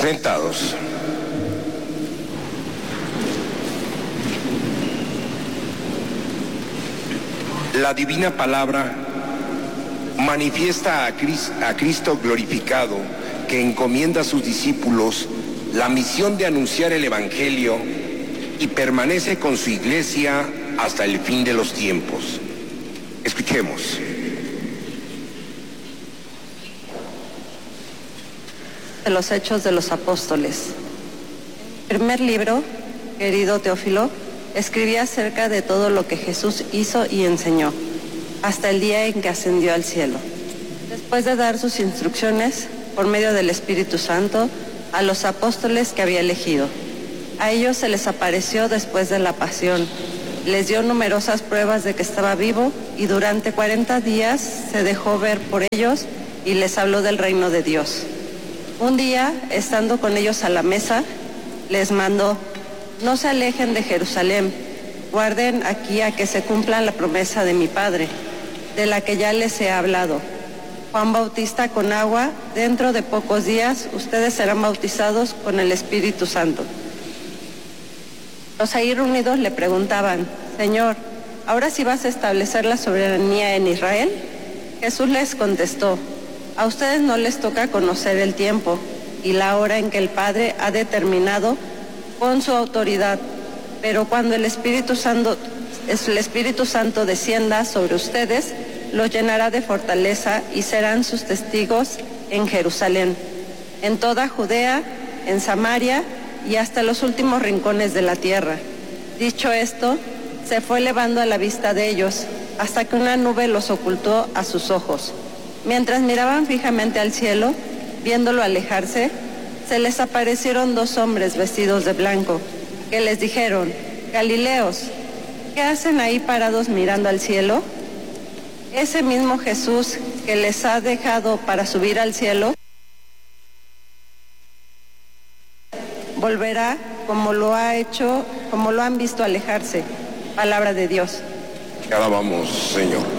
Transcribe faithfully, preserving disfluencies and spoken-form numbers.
Sentados. La divina palabra manifiesta a Cristo glorificado, que encomienda a sus discípulos la misión de anunciar el Evangelio y permanece con su iglesia hasta el fin de los tiempos. Escuchemos. De los Hechos de los Apóstoles. El primer libro, querido Teófilo, escribí acerca de todo lo que Jesús hizo y enseñó, hasta el día en que ascendió al cielo. Después de dar sus instrucciones, por medio del Espíritu Santo, a los apóstoles que había elegido. A ellos se les apareció después de la pasión, les dio numerosas pruebas de que estaba vivo y durante cuarenta días se dejó ver por ellos y les habló del reino de Dios. Un día, estando con ellos a la mesa, les mandó: no se alejen de Jerusalén, guarden aquí a que se cumpla la promesa de mi Padre, de la que ya les he hablado. Juan Bautista con agua, dentro de pocos días ustedes serán bautizados con el Espíritu Santo. Los ahí reunidos le preguntaban: Señor, ¿ahora sí vas a establecer la soberanía en Israel? Jesús les contestó: a ustedes no les toca conocer el tiempo y la hora en que el Padre ha determinado con su autoridad, pero cuando el Espíritu Santo, el Espíritu Santo descienda sobre ustedes, los llenará de fortaleza y serán sus testigos en Jerusalén, en toda Judea, en Samaria y hasta los últimos rincones de la tierra. Dicho esto, se fue elevando a la vista de ellos, hasta que una nube los ocultó a sus ojos. Mientras miraban fijamente al cielo, viéndolo alejarse, se les aparecieron dos hombres vestidos de blanco, que les dijeron: Galileos, ¿qué hacen ahí parados mirando al cielo? Ese mismo Jesús que les ha dejado para subir al cielo, volverá como lo ha hecho, como lo han visto alejarse. Palabra de Dios. Te alabamos, Señor.